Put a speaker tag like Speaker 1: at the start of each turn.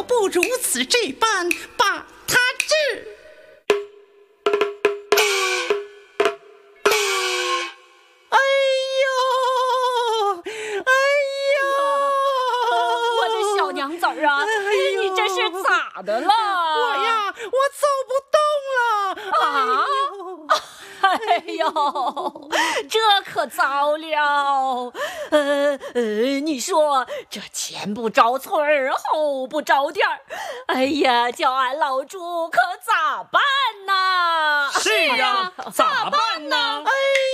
Speaker 1: 不如此这般把他治？哎呦，哎呦，
Speaker 2: 我的小娘子儿啊，你这是咋的了？
Speaker 1: 我呀，我走不动了。
Speaker 2: 啊！哎呦，这可糟了！你说这前不着村儿，后不着店儿，哎呀，叫俺老朱可咋办呐？
Speaker 3: 是啊，咋办呢？
Speaker 1: 哎